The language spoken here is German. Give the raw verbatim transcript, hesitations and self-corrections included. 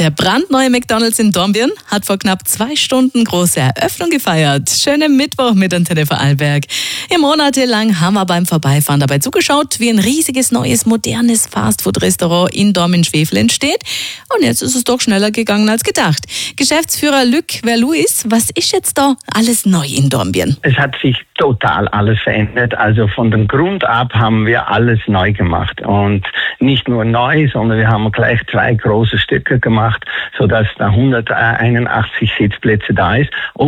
Der brandneue McDonald's in Dornbirn hat vor knapp zwei Stunden große Eröffnung gefeiert. Schönen Mittwoch mit Antenne Vorarlberg. Ja, monatelang haben wir beim Vorbeifahren dabei zugeschaut, wie ein riesiges, neues, modernes Fastfood-Restaurant in Dornbirn-Schwefel entsteht. Und jetzt ist es doch schneller gegangen als gedacht. Geschäftsführer Luc Verluis, was ist jetzt da alles neu in Dornbirn? Es hat sich total alles verändert. Also von dem Grund ab haben wir alles neu gemacht. Und nicht nur neu, sondern wir haben gleich zwei große Stücke gemacht, sodass da hunderteinundachtzig Sitzplätze da ist.